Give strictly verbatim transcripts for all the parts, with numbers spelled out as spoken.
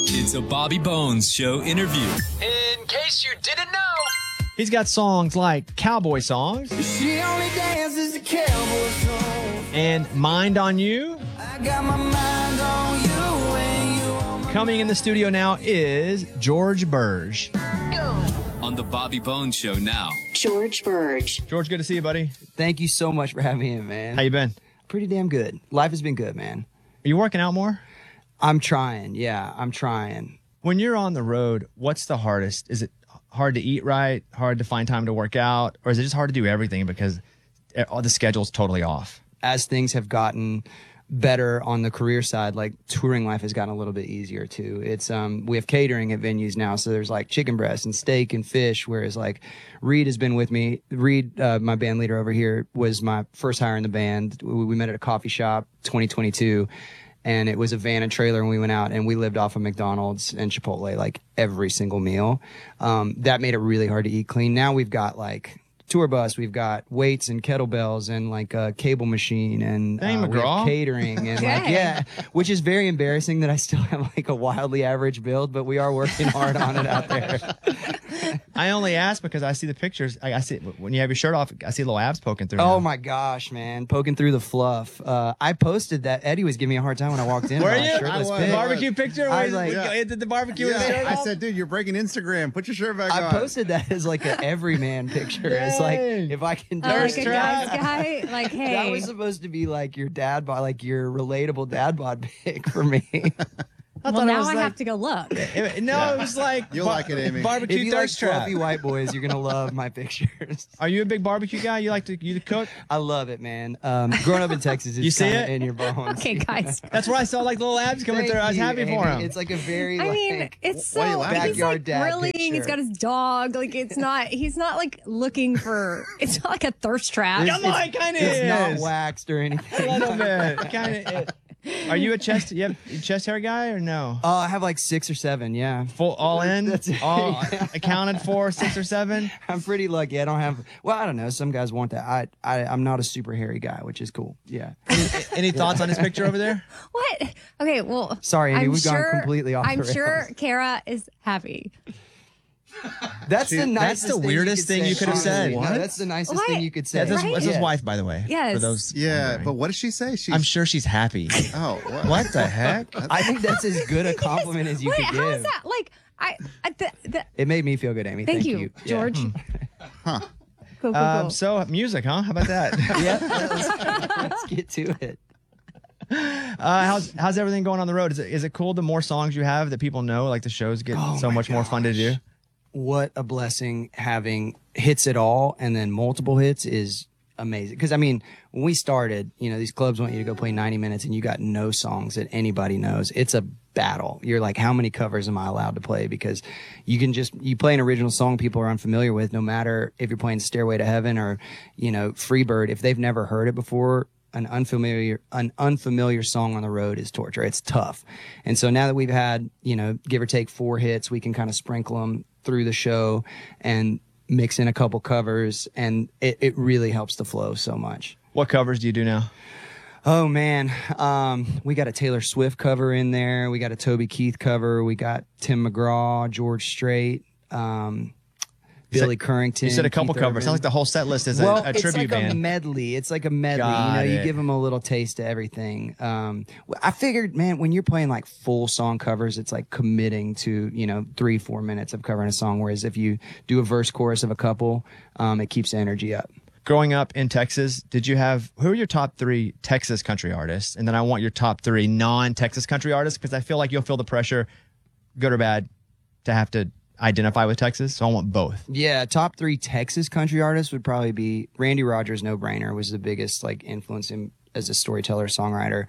It's a Bobby Bones Show interview. In case you didn't know, he's got songs like Cowboy Songs. She only dances a cowboy song. And Mind on You. I got my mind on you and you on my Coming in the studio now is George Burge. on the Bobby Bones Show now. George Burge. George, good to see you, buddy. Thank you so much for having me in, man. How you been? Pretty damn good. Life has been good, man. Are you working out more? I'm trying. Yeah, I'm trying. When you're on the road, what's the hardest? Is it hard to eat right, hard to find time to work out, or is it just hard to do everything because all the schedule's totally off? As things have gotten better on the career side, like touring life has gotten a little bit easier too. It's um we have catering at venues now, so there's like chicken breast and steak and fish, whereas like Reed has been with me. Reed, uh, my band leader over here, was my first hire in the band. We, we met at a coffee shop twenty twenty-two, and it was a van and trailer, and we went out and we lived off of McDonald's and Chipotle like every single meal. Um, that made it really hard to eat clean. Now we've got like tour bus, we've got weights and kettlebells and like a cable machine and Dang, uh, we have McGraw. catering and like, yeah, which is very embarrassing that I still have like a wildly average build, but we are working hard on it out there. I only ask because I see the pictures. I, I see when you have your shirt off, I see little abs poking through. Oh now. my gosh, man, poking through the fluff. Uh, I posted that. Eddie was giving me a hard time when I walked in. Were about a you? shirtless I was. The pic. barbecue picture? I was where like- you Yeah. did the barbecue with the Yeah, shirt I off? said, dude, you're breaking Instagram. Put your shirt back I on. posted that as like an everyman picture. It's like Dang. if I can do Oh, like Thirst a it. trap. guy's guy. Like, hey. That was supposed to be like your dad bod, like your relatable dad bod pic for me. I well, thought it now was I like- have to go look. It- no, it was like You'll like it, Amy. Barbecue If you like thirst trap. fluffy white boys, you're gonna love my pictures. Are you a big barbecue guy? You like to you cook? I love it, man. Um, growing up in Texas, it's You see kinda it? in your bones. Okay, guys. That's where I saw like little abs coming Thank through. I was you, happy Amy. for him. It's like a very. I like, mean, it's Why are you so laughing? he's Backyard like dad grilling. He's picture. got his dog. Like it's not. He's not like looking for. It's not like a thirst trap. It's- Come on, kind of it's is. not waxed or A anything. little bit, kind of. Are you a chest? You have a chest hair guy or no? Oh, I have like six or seven. Yeah, Full all in, That's it. all accounted for, six or seven. I'm pretty lucky. I don't have. Well, I don't know. Some guys want that. I, I I'm not a super hairy guy, which is cool. Yeah. Any thoughts on his picture over there? What? Okay. Well, Sorry, Andy, I'm we've gone sure, completely off the I'm sure rails. Kara is happy. That's the That's nicest. the thing you weirdest could thing say, you could have said. honestly. No, What? that's the nicest What? thing you could say. Yeah, that's, Right? that's his Yeah. wife, by the way. Yes. For those. Yeah, wondering. but what does she say? She's. I'm sure she's happy. Oh, what? What the heck? I think that's as good a compliment as you Wait, could how give. is that? Like, I. I the, the, It made me feel good, Amy. thank, Thank, you, Yeah. Hmm. George. Huh. Cool, cool, Um, cool. so music, huh? How about that? Yeah, let's, let's get to it. Uh, how's how's everything going on the road? Is it is it cool? The more songs you have that people know, like the shows get Oh so my much more fun to do. gosh. What a blessing having hits it all and then multiple hits is amazing. Because I mean, when we started, you know, these clubs want you to go play ninety minutes and you got no songs that anybody knows. It's a battle. You're like, how many covers am I allowed to play? Because you can just you play an original song people are unfamiliar with, no matter if you're playing Stairway to Heaven or, you know, Freebird. If they've never heard it before, an unfamiliar an unfamiliar song on the road is torture. It's tough. And so now that we've had, you know, give or take four hits, we can kind of sprinkle them through the show and mix in a couple covers, and it, it really helps the flow so much. What covers do you do now? Oh man, um, we got a Taylor Swift cover in there. We got a Toby Keith cover. We got Tim McGraw, George Strait, um, Billy Currington. You said a couple Keith covers. Urban. Sounds like the whole set list is well, a, a it's tribute like a band. medley. It's like a medley. Got you know, you it. give them a little taste of everything. Um, I figured, man, when you're playing like full song covers, it's like committing to, you know, three, four minutes of covering a song. Whereas if you do a verse chorus of a couple, um, it keeps the energy up. Growing up in Texas, did you have who are your top three Texas country artists? And then I want your top three non-Texas country artists because I feel like you'll feel the pressure, good or bad, to have to identify with Texas. So I want both. Yeah, top three Texas country artists would probably be Randy Rogers, No Brainer, was the biggest like influence in, as a storyteller, songwriter.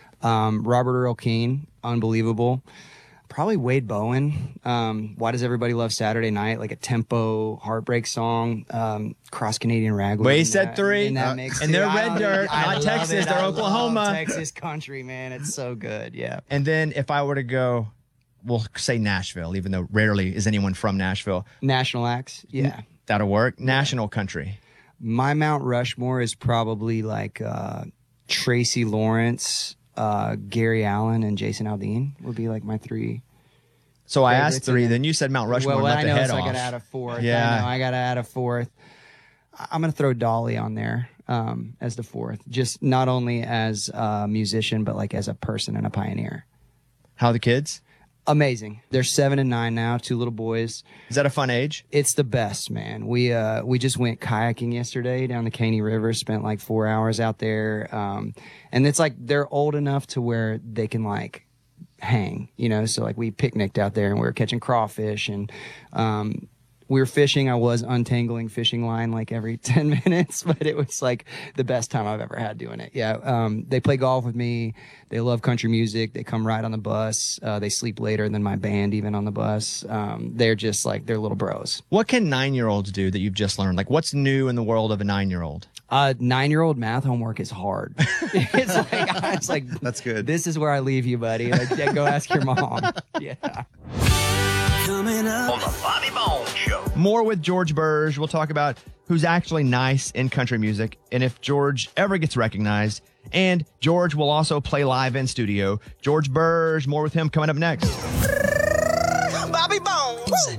Um, Robert Earl Keen, unbelievable. Probably Wade Bowen. Um, Why Does Everybody Love Saturday Night? Like a tempo heartbreak song. Um, Cross Canadian Ragweed. Wade in said that- three. in that Uh, mix and too. they're I red don't- dirt, I not love Texas, it. they're I love Oklahoma. Texas country, man. It's so good. Yeah. And then if I were to go, we'll say Nashville, even though rarely is anyone from Nashville. National acts. Yeah. That'll work. National country. My Mount Rushmore is probably like uh, Tracy Lawrence, uh, Gary Allen, and Jason Aldean would be like my three So I favorites, asked three, and then you said Mount Rushmore Well, and let I the know, head so off. I got to add a fourth. Yeah. I know, I got to add a fourth. I- I'm going to throw Dolly on there um, as the fourth, just not only as a musician, but like as a person and a pioneer. How are the kids? Amazing. They're seven and nine now, two little boys. Is that a fun age? It's the best, man. We uh we just went kayaking yesterday down the Caney River, spent like four hours out there. Um and it's like they're old enough to where they can like hang, you know, so like we picnicked out there and we were catching crawfish and um we were fishing. I was untangling fishing line like every ten minutes, but it was like the best time I've ever had doing it. Yeah. Um, they play golf with me. They love country music. They come ride on the bus. Uh, they sleep later than my band, even on the bus. Um, they're just like, they're little bros. What can nine-year-olds do that you've just learned? Like, what's new in the world of a nine-year-old? Uh, nine-year-old math homework is hard. It's like, it's like, That's good. This is where I leave you, buddy. Like, yeah, go ask your mom. Yeah. Coming up On the Bobby Bones Show. More with George Burge. We'll talk about who's actually nice in country music and if George ever gets recognized. And George will also play live in studio. George Burge, more with him coming up next. Bobby Bones.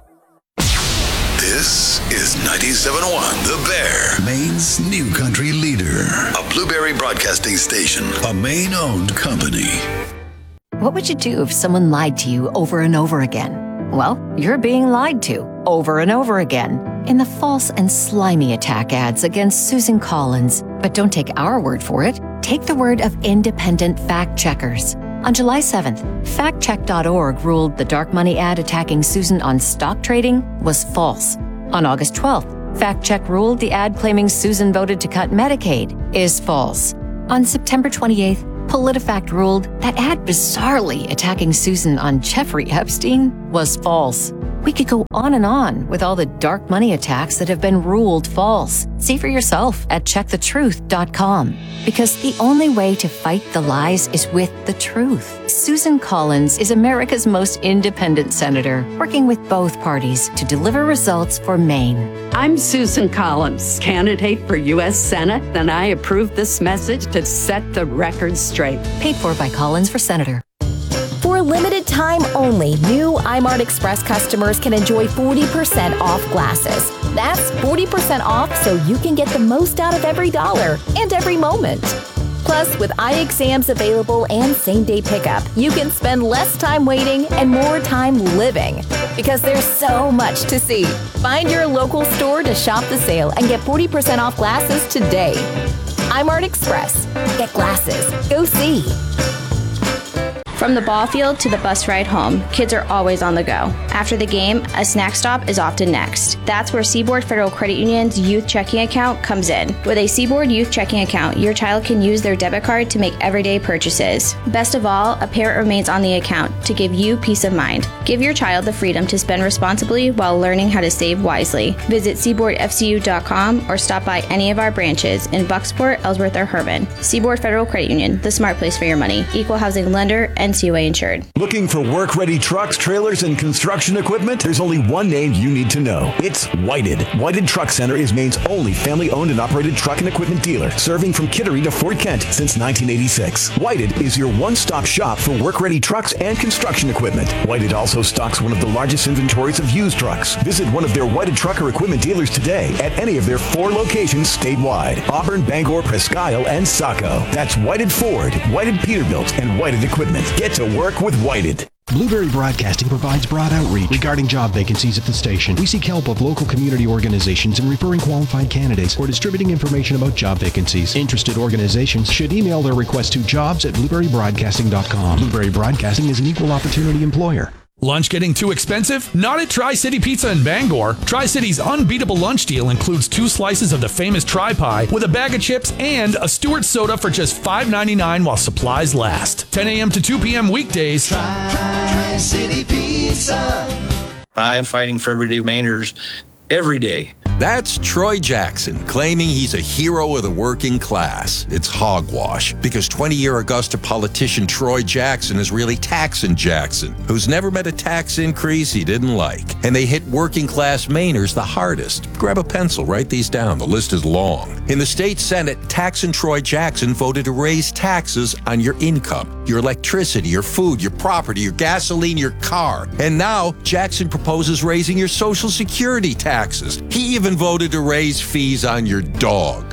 This is ninety-seven point one The Bear, Maine's new country leader. A Blueberry Broadcasting station, a Maine-owned company. What would you do if someone lied to you over and over again? Well, you're being lied to over and over again in the false and slimy attack ads against Susan Collins. But don't take our word for it. Take the word of independent fact checkers. On July seventh, fact check dot org ruled the dark money ad attacking Susan on stock trading was false. On August twelfth, FactCheck ruled the ad claiming Susan voted to cut Medicaid is false. On September twenty-eighth, PolitiFact ruled that ad bizarrely attacking Susan on Jeffrey Epstein was false. We could go on and on with all the dark money attacks that have been ruled false. See for yourself at check the truth dot com. Because the only way to fight the lies is with the truth. Susan Collins is America's most independent senator, working with both parties to deliver results for Maine. I'm Susan Collins, candidate for U S Senate, and I approve this message to set the record straight. Paid for by Collins for Senator. For a limited time only, new iMart Express customers can enjoy forty percent off glasses. That's forty percent off so you can get the most out of every dollar and every moment. Plus, with eye exams available and same-day pickup, you can spend less time waiting and more time living. Because there's so much to see. Find your local store to shop the sale and get forty percent off glasses today. iMart Express. Get glasses. Go see. From the ball field to the bus ride home, kids are always on the go. After the game, a snack stop is often next. That's where Seaboard Federal Credit Union's youth checking account comes in. With a Seaboard youth checking account, your child can use their debit card to make everyday purchases. Best of all, a parent remains on the account to give you peace of mind. Give your child the freedom to spend responsibly while learning how to save wisely. Visit seaboard f c u dot com or stop by any of our branches in Bucksport, Ellsworth, or Herman. Seaboard Federal Credit Union, the smart place for your money. Equal housing lender, N C U A insured. Looking for work-ready trucks, trailers, and construction equipment? There's only one name you need to know. It's Whited. Whited Truck Center is Maine's only family-owned and operated truck and equipment dealer, serving from Kittery to Fort Kent since nineteen eighty-six. Whited is your one-stop shop for work-ready trucks and construction equipment. Whited also stocks one of the largest inventories of used trucks. Visit one of their Whited trucker equipment dealers today at any of their four locations statewide: Auburn, Bangor, Presque Isle, and Saco. That's Whited Ford, Whited Peterbilt, and Whited Equipment. Get to work with Whited. Blueberry Broadcasting provides broad outreach regarding job vacancies at the station. We seek help of local community organizations in referring qualified candidates or distributing information about job vacancies. Interested organizations should email their request to jobs at blueberry broadcasting dot com. Blueberry Broadcasting is an equal opportunity employer. Lunch getting too expensive? Not at Tri-City Pizza in Bangor. Tri-City's unbeatable lunch deal includes two slices of the famous Tri-Pie with a bag of chips and a Stewart soda for just five ninety-nine while supplies last. ten a.m. to two p.m. weekdays. Tri-City Pizza. I am fighting for everyday Mainers every day. That's Troy Jackson claiming he's a hero of the working class. It's hogwash, because twenty-year Augusta politician Troy Jackson is really Taxin' Jackson, who's never met a tax increase he didn't like. And they hit working class Mainers the hardest. Grab a pencil, write these down. The list is long. In the state Senate, Taxin' Troy Jackson voted to raise taxes on your income, your electricity, your food, your property, your gasoline, your car. And now Jackson proposes raising your Social Security taxes. He even voted to raise fees on your dog.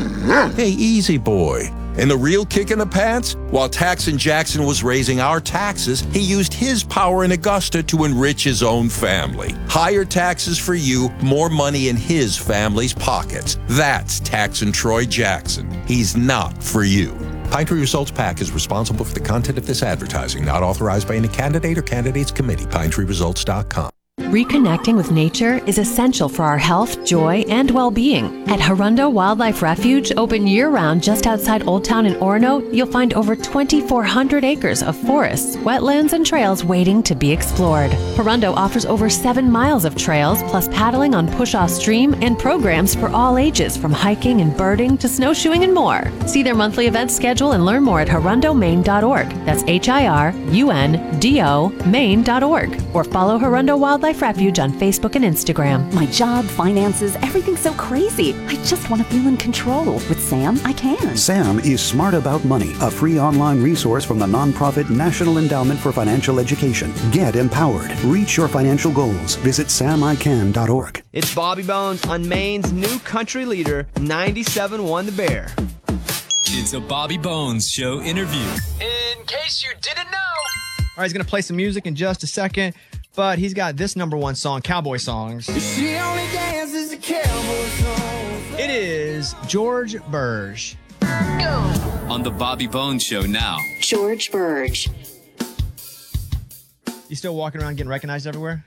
Hey, easy boy. And the real kick in the pants? While Taxin' Jackson was raising our taxes, he used his power in Augusta to enrich his own family. Higher taxes for you, more money in his family's pockets. That's Taxin' Troy Jackson. He's not for you. Pine Tree Results PAC is responsible for the content of this advertising, not authorized by any candidate or candidates committee. pine tree results dot com. Reconnecting with nature is essential for our health, joy, and well-being. At Hirundo Wildlife Refuge, open year-round just outside Old Town in Orono, you'll find over twenty-four hundred acres of forests, wetlands, and trails waiting to be explored. Hirundo offers over seven miles of trails, plus paddling on Push-Off Stream and programs for all ages, from hiking and birding to snowshoeing and more. See their monthly event schedule and learn more at hirundo maine dot org. That's H I R U N D O Maine dot org. Or follow Hirundo Wildlife Refuge on Facebook and Instagram. My job, finances, everything's so crazy. I just want to feel in control. With Sam, I can. Sam is Smart About Money, a free online resource from the nonprofit National Endowment for Financial Education. Get empowered. Reach your financial goals. Visit sam i can dot org. It's Bobby Bones on Maine's new country leader, ninety-seven point one The Bear. It's a Bobby Bones Show interview. In case you didn't know. All right, he's going to play some music in just a second, but he's got this number one song, Cowboy Songs. She only dances a cowboy song. It is George Burge. On the Bobby Bones Show now. George Burge. You still walking around getting recognized everywhere?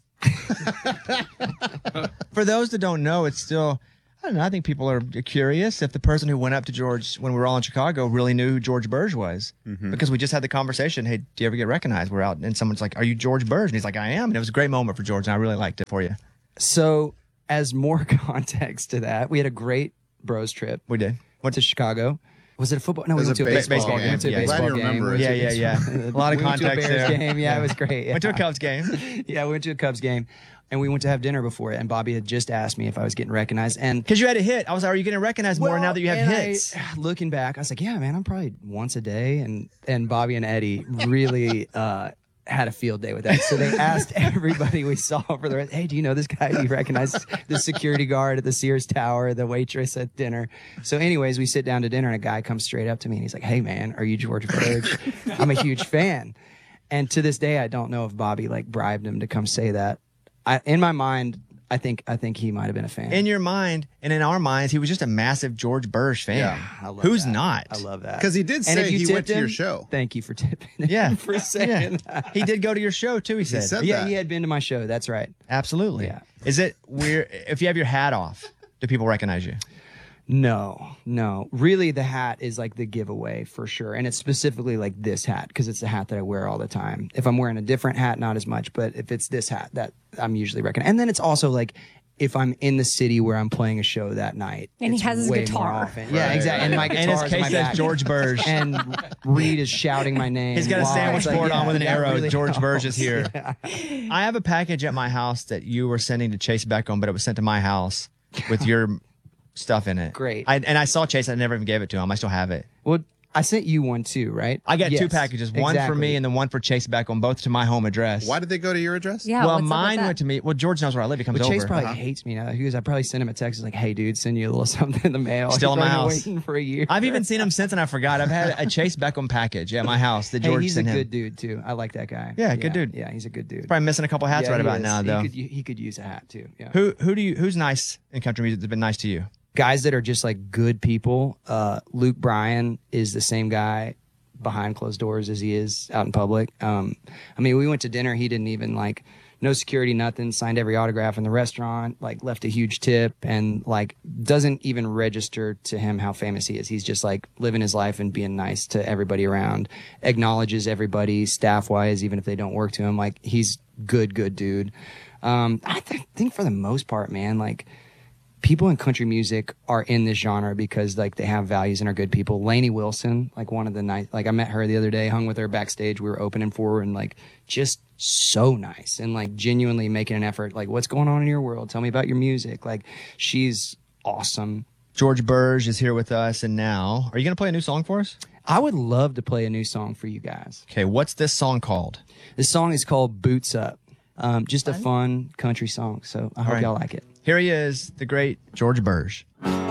For those that don't know, it's still, I don't know, I think people are curious if the person who went up to George when we were all in Chicago really knew who George Burge was. Mm-hmm. Because we just had the conversation, hey, do you ever get recognized? We're out, and someone's like, are you George Burge? And he's like, I am. And it was a great moment for George, and I really liked it for you. So, as more context to that, we had a great bros trip. We did. Went to Chicago. Was it a football? No, It we was went a to a baseball baseball game. game. We went to a Yeah, baseball glad you game. remember We it. went Yeah, to yeah, yeah. A lot of we went to a context Bears there. game. Yeah, it was great. Yeah. Went to a Cubs game. Yeah, we went to a Cubs game, and we went to have dinner before it. And Bobby had just asked me if I was getting recognized, and because you had a hit, I was like, are you getting recognized more Well, now that you have and hits? I, looking back, I was like, yeah, man, I'm probably once a day, and and Bobby and Eddie really uh, had a field day with that. So they asked everybody we saw for the rest, hey, do you know this guy? Do you recognize the security guard at the Sears Tower, the waitress at dinner? So anyways, we sit down to dinner, and a guy comes straight up to me, and he's like, hey, man, are you George Burge? I'm a huge fan. And to this day, I don't know if Bobby like bribed him to come say that. I, in my mind, I think I think he might have been a fan. In your mind and in our minds, he was just a massive George Burge fan. Yeah, I love Who's that. not? I love that. Because he did And say if you he tipped went to your him, show. Thank you for tipping him Yeah. for saying Yeah. that. He did go to your show too, he said. said yeah, that. he had been to my show. That's right. Absolutely. Yeah. Is it weird if you have your hat off, do people recognize you? No, no. Really, the hat is like the giveaway for sure. And it's specifically like this hat because it's the hat that I wear all the time. If I'm wearing a different hat, not as much. But if it's this hat, that I'm usually recognized. And then it's also like if I'm in the city where I'm playing a show that night. And he it's has his way guitar. more often. Yeah, Right. exactly. And my And guitar his is case my says back. George Burge. And Reed is shouting my name. He's got a while- sandwich it's like, board on yeah, with an that arrow. really George Burge is helps. here. Yeah. I have a package at my house that you were sending to Chase Beckham, but it was sent to my house with your stuff in it. Great. I, and I saw Chase. I never even gave it to him. I still have it. Well, I sent you one too, right? I got two Yes, packages, one for exactly. me and then one for Chase Beckham, both to my home address. Why did they go to your address? Yeah, well, what's up with mine that? went to me. Well, George knows where I live. He comes But Chase over. probably Uh-huh. hates me now. He goes, I probably sent him a text like, "Hey, dude, send you a little something in the mail." Still He's in my probably house. been Waiting for a year. I've even seen him since, and I forgot. I've had a Chase Beckham package at my house that Hey, George he's a sent him. good dude too. I like that guy. Yeah, good dude. Yeah, he's a good dude. Probably missing a couple hats Yeah, right he about is. now, though. He could, he could use a hat too. Yeah. Who who do you who's nice in country music that's been nice to you? Guys that are just like good people. Uh, Luke Bryan is the same guy behind closed doors as he is out in public. Um, I mean, we went to dinner. He didn't even like no security, nothing. Signed every autograph in the restaurant. Like left a huge tip and like doesn't even register to him how famous he is. He's just like living his life and being nice to everybody around. Acknowledges everybody staff wise, even if they don't work to him. Like he's good, good dude. Um, I th- think for the most part, man, like people in country music are in this genre because like they have values and are good people. Lainey Wilson, like one of the nice, like I met her the other day, hung with her backstage. We were opening for her and like just so nice and like genuinely making an effort. Like, what's going on in your world? Tell me about your music. Like, she's awesome. George Burge is here with us, and now, are you going to play a new song for us? I would love to play a new song for you guys. Okay, what's this song called? This song is called Boots Up. Um, just a fun country song, so I hope right. y'all like it. Here he is, the great George Burge.